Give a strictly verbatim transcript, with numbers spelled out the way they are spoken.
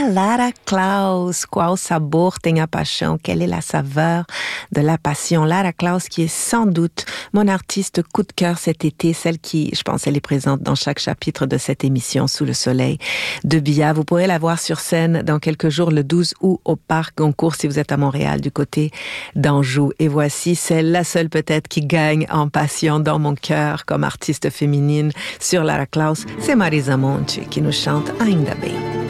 Lara Klaus. Qual sabor tem a paixão? Quelle est la saveur de la passion? Lara Klaus, qui est sans doute mon artiste coup de cœur cet été, celle qui, je pense, elle est présente dans chaque chapitre de cette émission Sous le soleil de Bia. Vous pourrez la voir sur scène dans quelques jours, le douze août, au Parc Goncourt, si vous êtes à Montréal, du côté d'Anjou. Et voici celle, la seule peut-être, qui gagne en passion dans mon cœur comme artiste féminine sur Lara Klaus, c'est Marisa Monte qui nous chante Ainda Bem.